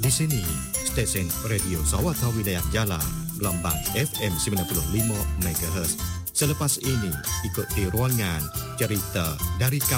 Di sini, stesen Radio Sawata Wilayah Jala, gelombang FM 95 MHz. Selepas ini, ikuti ruangan cerita dari